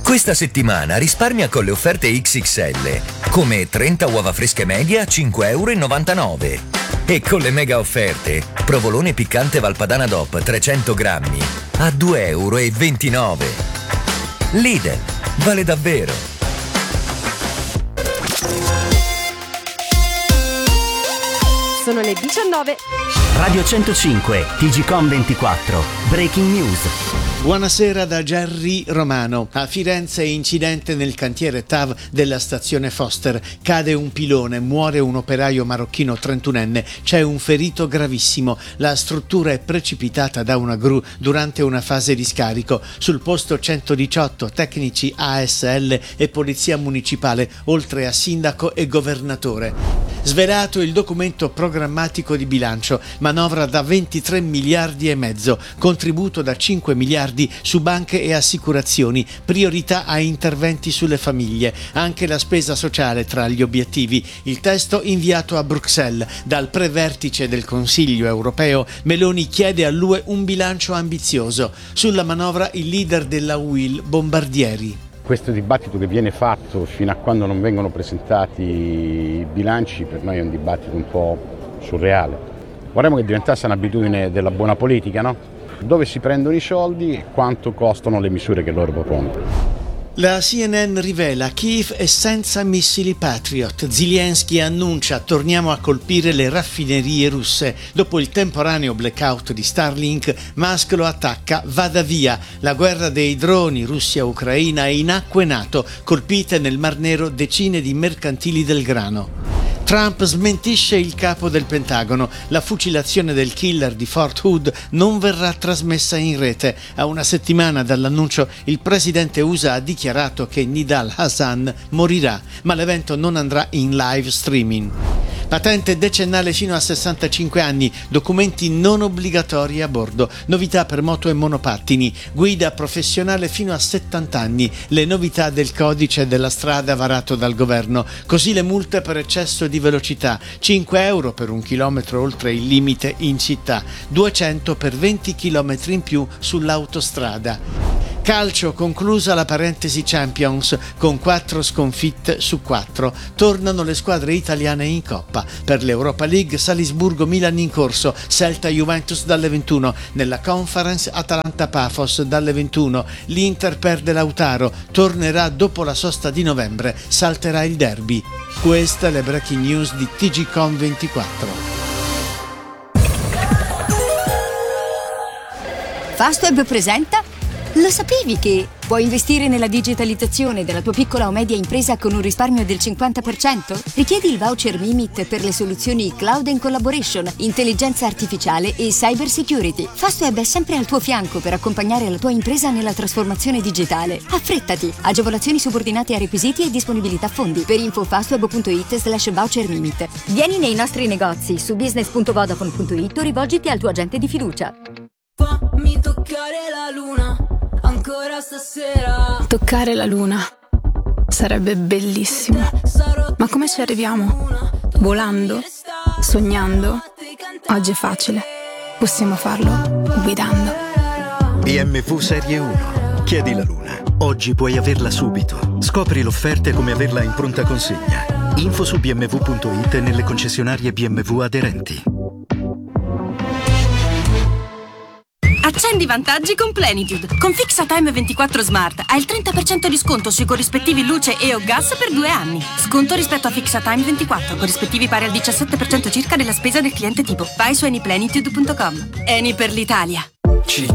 Questa settimana risparmia con le offerte XXL, come 30 uova fresche media a 5,99 €. E con le mega offerte, provolone piccante Valpadana DOP 300 grammi a 2,29 €. Lidl, vale davvero. Sono le 19. Radio 105, TGcom 24, Breaking News. Buonasera da Gerry Romano. A Firenze incidente nel cantiere TAV della stazione Foster. Cade un pilone, muore un operaio marocchino 31enne, c'è un ferito gravissimo. La struttura è precipitata da una gru durante una fase di scarico. Sul posto 118 tecnici ASL e polizia municipale, oltre a sindaco e governatore. Svelato il documento programmatico di bilancio, manovra da 23 miliardi e mezzo, contributo da 5 miliardi su banche e assicurazioni, priorità a interventi sulle famiglie, anche la spesa sociale tra gli obiettivi. Il testo inviato a Bruxelles dal prevertice del Consiglio europeo, Meloni chiede all'UE un bilancio ambizioso. Sulla manovra il leader della UIL, Bombardieri. Questo dibattito che viene fatto fino a quando non vengono presentati i bilanci per noi è un dibattito un po' surreale. Vorremmo che diventasse un'abitudine della buona politica, no? Dove si prendono i soldi e quanto costano le misure che loro propongono. La CNN rivela Kiev è senza missili Patriot. Zelensky annuncia torniamo a colpire le raffinerie russe. Dopo il temporaneo blackout di Starlink, Musk lo attacca, vada via. La guerra dei droni Russia-Ucraina è in acque NATO, colpite nel Mar Nero decine di mercantili del grano. Trump smentisce il capo del Pentagono. La fucilazione del killer di Fort Hood non verrà trasmessa in rete. A una settimana dall'annuncio, il presidente USA ha dichiarato che Nidal Hasan morirà, ma l'evento non andrà in live streaming. Patente decennale fino a 65 anni, documenti non obbligatori a bordo, novità per moto e monopattini, guida professionale fino a 70 anni, le novità del codice della strada varato dal governo, così le multe per eccesso di velocità, 5 euro per 1 chilometro oltre il limite in città, 200 per 20 chilometri in più sull'autostrada. Calcio, conclusa la parentesi Champions con 4 sconfitte su 4. Tornano le squadre italiane in Coppa. Per l'Europa League Salisburgo-Milan in corso, Celta-Juventus dalle 21. Nella Conference Atalanta-Pafos dalle 21. L'Inter perde Lautaro, tornerà dopo la sosta di novembre, salterà il derby. Queste le breaking news di TGcom 24. Fastweb presenta. Lo sapevi che puoi investire nella digitalizzazione della tua piccola o media impresa con un risparmio del 50%? Richiedi il voucher Mimit per le soluzioni Cloud and Collaboration, intelligenza artificiale e cyber security. Fastweb è sempre al tuo fianco per accompagnare la tua impresa nella trasformazione digitale. Affrettati! Agevolazioni subordinate a requisiti e disponibilità fondi. Per info fastweb.it/voucher Mimit. Vieni nei nostri negozi su business.vodafone.it o rivolgiti al tuo agente di fiducia. Fammi toccare la luna ancora stasera. Toccare la luna sarebbe bellissimo. Ma come ci arriviamo? Volando? Sognando? Oggi è facile. Possiamo farlo guidando. BMW Serie 1. Chiedi la luna. Oggi puoi averla subito. Scopri l'offerta e come averla in pronta consegna. Info su bmw.it e nelle concessionarie BMW aderenti. Accendi vantaggi con Plenitude. Con Fixatime 24 Smart hai il 30% di sconto sui corrispettivi luce e o gas per 2 anni. Sconto rispetto a Fixatime 24, corrispettivi pari al 17% circa della spesa del cliente tipo. Vai su anyplenitude.com. Eni per l'Italia. Ci